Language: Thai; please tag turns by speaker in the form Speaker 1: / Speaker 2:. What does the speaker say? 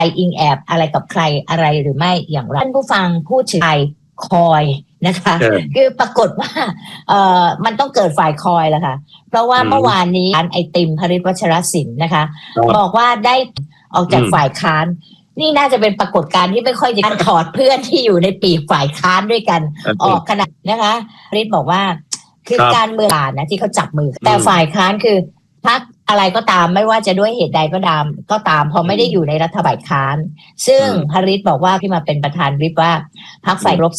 Speaker 1: อิงแอบอะไรกับใครอะไรหรือไม่อย่างไรท่านผู้ฟังพูดถึงฝ่ายคอยนะคะคือปรากฏว่ามันต้องเกิดฝ่ายคอยแล้วค่ะเพราะว่าเมื่อวานนี้ไอติมพฤทธิ์วัชรศิลป์นะคะบอกว่าได้ออกจากฝ่ายค้านนี่น่าจะเป็นปรากฏการณ์ที่ไม่ค่อยจะถอดเพื่อนที่อยู่ในปีกฝ่ายค้านด้วยกันออกขนาดนะคะฤทธิ์บอกว่าคือการเมืองนะที่เขาจับมือแต่ฝ่ายค้านคือพรรคอะไรก็ตามไม่ว่าจะด้วยเหตุใดก็ตามพอไม่ได้อยู่ในรัฐบาลค้านซึ่งพฤทธิ์บอกว่าที่มาเป็นประธานฤทธิ์ว่าพรรคฝ่ายรบ